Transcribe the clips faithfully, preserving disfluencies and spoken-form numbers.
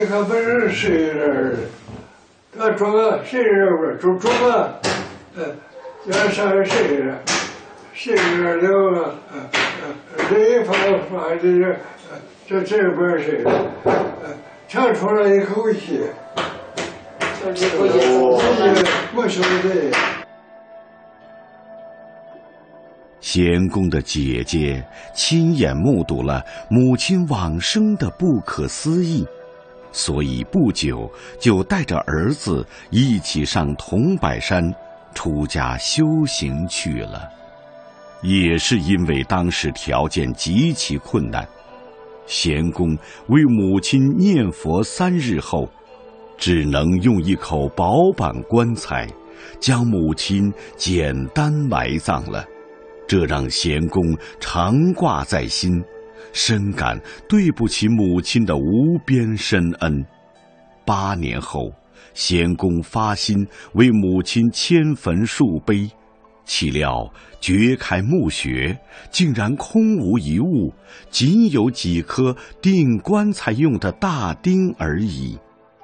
可不是谁人，他装个谁人不？装装个，呃，叫啥谁人？谁人了？呃呃，人发发的这这这不是谁？呃，唱出了一口气， 唱出一口气， 没晓得。 贤公的姐姐亲眼目睹了母亲往生的不可思议，所以不久就带着儿子一起上桐柏山出家修行去了。也是因为当时条件极其困难，贤公为母亲念佛三日后，只能用一口薄板棺材将母亲简单埋葬了。这让贤公常挂在心，深感对不起母亲的无边深恩。八年后，贤公发心为母亲迁坟树碑，岂料掘开墓穴，竟然空无一物，仅有几颗钉棺材用的大钉而已。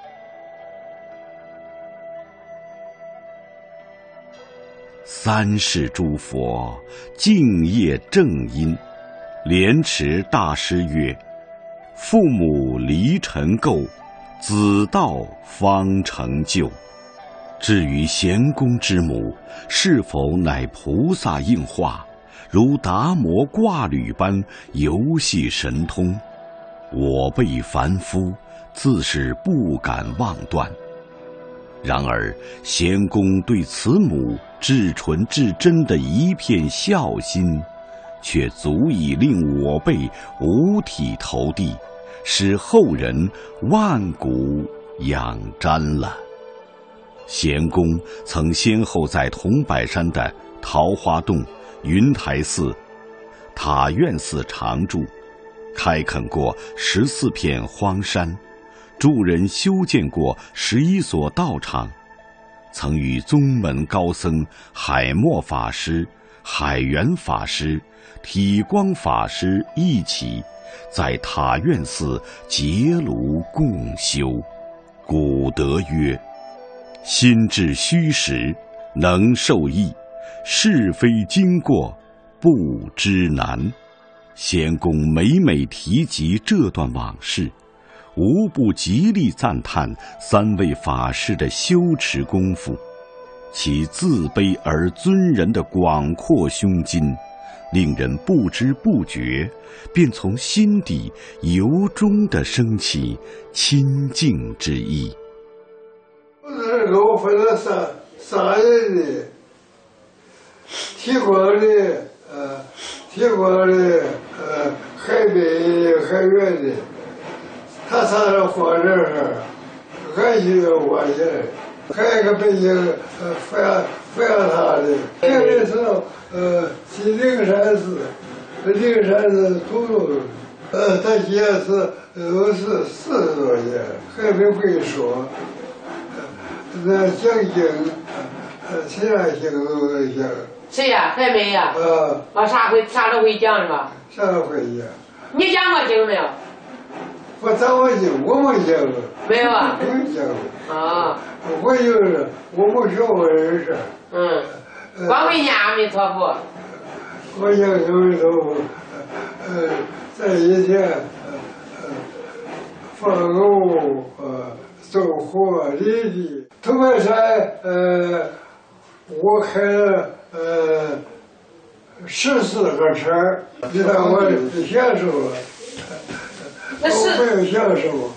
三世诸佛敬业正因，莲池大师曰：父母离尘垢，子道方成就。至于贤公之母是否乃菩萨应化，如达摩挂履般游戏神通，我辈凡夫自是不敢妄断。然而贤公对慈母至纯至真的一片孝心，却足以令我辈五体投地，使后人万古仰瞻了。贤公曾先后在桐柏山的桃花洞、云台寺、塔院寺常住，开垦过十四片荒山，助人修建过十一所道场，曾与宗门高僧海默法师、海源法师、体光法师一起在塔院寺结庐共修。古德曰：心至虚实，能受益；是非经过，不知难。贤公每每提及这段往事，无不极力赞叹三位法师的修持功夫，其自卑而尊人的广阔胸襟，令人不知不觉便从心底由衷地升起亲近之意。 我是给我分了三三人的，提光的，呃，提光的，呃，海北的，海远的。他仨人放这儿，俺一个我一人，还有个北京呃范范他的，这个是呃去灵山寺，灵山寺土路，呃他也是都是四十多年，还没会说，那讲经，呃其他经都能讲。 谁呀？还没呀？ 啊。 啊啥会啥都会讲是吧？ 啥都会讲。 你讲过经没有？ 我讲过经，我没讲过。 没有啊？ 没讲过。 啊。 我就是我没学过人事。 嗯。光会念阿弥陀佛。 我念阿弥陀佛，呃，在以前，呃，放牛，呃，走火犁地。桐柏山，呃，我开了呃十四个车，你看我享受了。 那是我没有享受。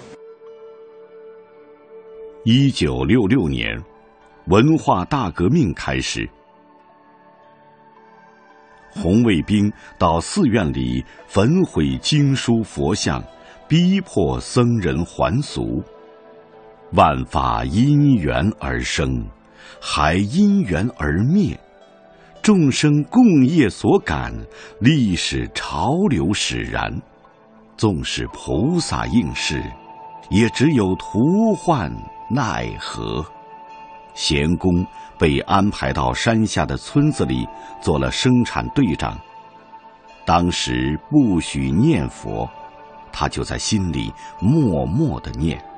一九六六年，文化大革命开始，红卫兵到寺院里焚毁经书佛像，逼迫僧人还俗。万法因缘而生，还因缘而灭。众生共业所感，历史潮流使然。纵使菩萨应是，也只有徒唤奈何。贤公被安排到山下的村子里做了生产队长。当时不许念佛，他就在心里默默地念。